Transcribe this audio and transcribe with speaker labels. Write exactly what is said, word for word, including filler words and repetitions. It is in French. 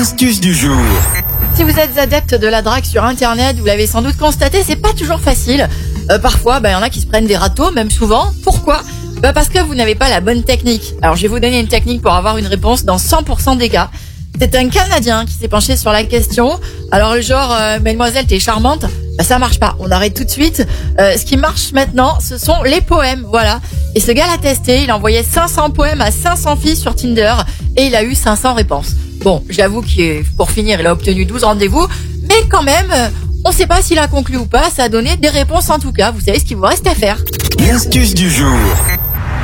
Speaker 1: L'astuce du jour.
Speaker 2: Si vous êtes adepte de la drague sur internet, vous l'avez sans doute constaté, c'est pas toujours facile. Euh, parfois, bah, y en a qui se prennent des râteaux, même souvent. Pourquoi ? Bah, parce que vous n'avez pas la bonne technique. Alors je vais vous donner une technique pour avoir une réponse dans cent pour cent des cas. C'est un Canadien qui s'est penché sur la question. Alors le genre, euh, mademoiselle, t'es charmante, bah, ça marche pas. On arrête tout de suite. Euh, ce qui marche maintenant, ce sont les poèmes, voilà. Et ce gars l'a testé, il a envoyé cinq cents poèmes à cinq cents filles sur Tinder et il a eu cinq cents réponses. Bon, j'avoue que pour finir, il a obtenu douze rendez-vous, mais quand même, on sait pas s'il a conclu ou pas, ça a donné des réponses en tout cas. Vous savez ce qu'il vous reste à faire.
Speaker 1: L'astuce du jour.